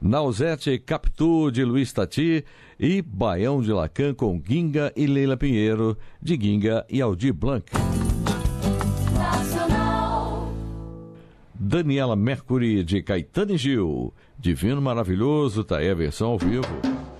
Nausete Capitu, de Luiz Tati, e Baião de Lacan com Ginga e Leila Pinheiro, de Ginga e Aldir Blanc. Nacional. Daniela Mercury, de Caetano e Gil. Divino Maravilhoso, tá aí a versão ao vivo.